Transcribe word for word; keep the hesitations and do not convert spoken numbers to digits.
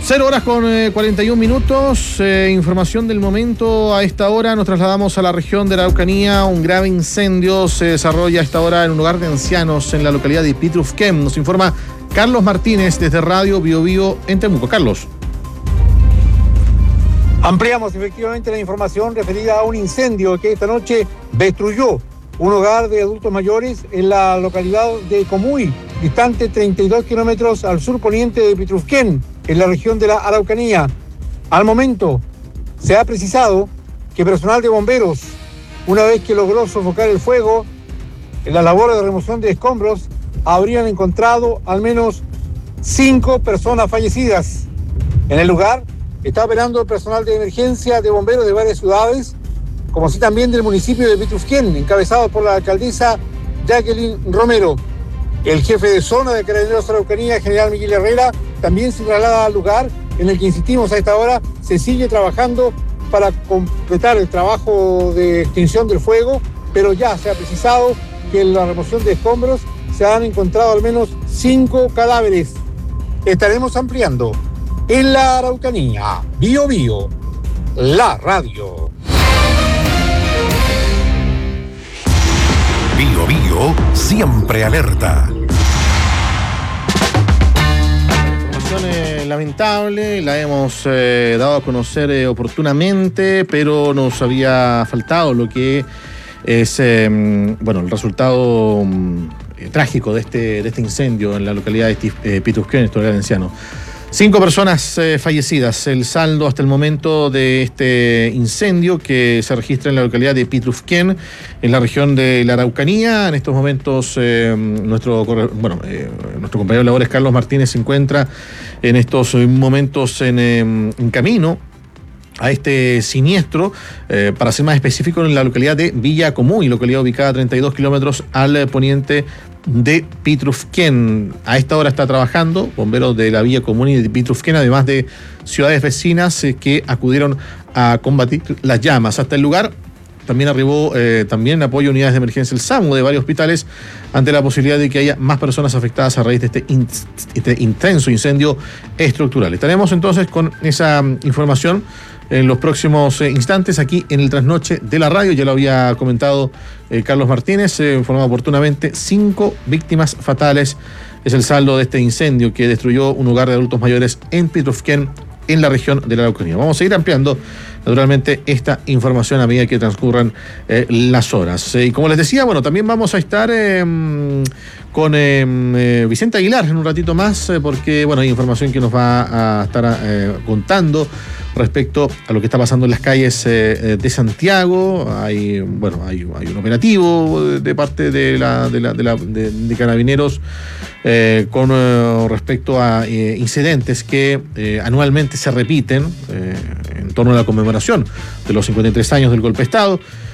Cero horas con eh, cuarenta y un minutos, eh, información del momento. A esta hora nos trasladamos a la región de la Araucanía. Un grave incendio se desarrolla a esta hora en un hogar de ancianos en la localidad de Pitrufquén. Nos informa Carlos Martínez desde Radio Bio Bio en Temuco. Carlos. Ampliamos efectivamente la información referida a un incendio que esta noche destruyó un hogar de adultos mayores en la localidad de Comuy, distante treinta y dos kilómetros al sur poniente de Pitrufquén, en la región de la Araucanía. Al momento, se ha precisado que personal de bomberos, una vez que logró sofocar el fuego, en la labor de remoción de escombros, habrían encontrado al menos cinco personas fallecidas. En el lugar está operando el personal de emergencia de bomberos de varias ciudades, como así también del municipio de Pitrufquén, encabezado por la alcaldesa Jacqueline Romero. El jefe de zona de Carabineros Araucanía, general Miguel Herrera, también se traslada al lugar en el que, insistimos, a esta hora se sigue trabajando para completar el trabajo de extinción del fuego, pero ya se ha precisado que en la remoción de escombros se han encontrado al menos cinco cadáveres. Estaremos ampliando en la Araucanía. Bio Bio, la radio. Bio Bio, siempre alerta. Información eh, lamentable, la hemos eh, dado a conocer eh, oportunamente, pero nos había faltado lo que es eh, bueno, el resultado eh, trágico de este, de este incendio en la localidad de eh, Pitrufquén, en el anciano. Cinco personas eh, fallecidas, el saldo hasta el momento de este incendio que se registra en la localidad de Pitrufquén, en la región de la Araucanía. En estos momentos, eh, nuestro, bueno, eh, nuestro compañero de labores, Carlos Martínez, se encuentra en estos momentos en, eh, en camino a este siniestro, eh, para ser más específico, en la localidad de Villa Comuy, localidad ubicada a treinta y dos kilómetros al poniente de Pitrufquén. A esta hora está trabajando bomberos de la Villa Comuy y de Pitrufquén, además de ciudades vecinas eh, que acudieron a combatir las llamas. Hasta el lugar también arribó eh, también apoyo a unidades de emergencia el SAMU de varios hospitales ante la posibilidad de que haya más personas afectadas a raíz de este, in, este intenso incendio estructural. Estaremos entonces con esa um, información en los próximos eh, instantes aquí en el Trasnoche de la radio. Ya lo había comentado eh, Carlos Martínez, eh, informado oportunamente, cinco víctimas fatales es el saldo de este incendio que destruyó un hogar de adultos mayores en Pitrufquén, en la región de la Araucanía. Vamos a seguir ampliando naturalmente esta información a medida que transcurran eh, las horas. Eh, y como les decía, bueno, también vamos a estar eh, con eh, Vicente Aguilar en un ratito más, eh, porque bueno, hay información que nos va a estar eh, contando respecto a lo que está pasando en las calles eh, de Santiago. Hay, bueno, hay, hay un operativo de, de parte de la, de, la, de, la, de, de Carabineros eh, con eh, respecto a eh, incidentes que eh, anualmente se repiten eh, en torno a la conmemoración de los cincuenta y tres años del golpe de Estado.